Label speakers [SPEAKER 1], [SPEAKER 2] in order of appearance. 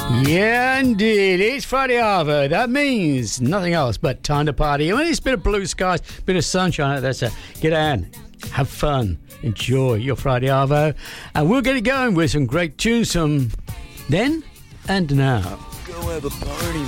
[SPEAKER 1] Yeah, indeed. It's Friday Arvo. That means nothing else but time to party. When it's a bit of blue skies, a bit of sunshine, that's it. Get out, have fun, enjoy your Friday Arvo. And we'll get it going with some great tunes from then and now.
[SPEAKER 2] Go have a party,